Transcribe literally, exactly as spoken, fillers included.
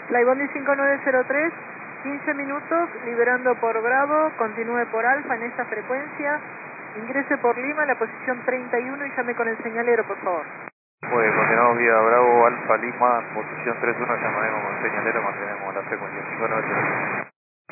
Flybondi cinco nueve cero tres, quince minutos, liberando por Bravo, continúe por Alfa en esta frecuencia, ingrese por Lima, la posición treinta y uno y llame con el señalero, por favor. Pues continuamos vía Bravo, Alfa Lima, posición treinta y uno, llamaremos con el señalero, mantenemos la frecuencia cinco nueve cero tres.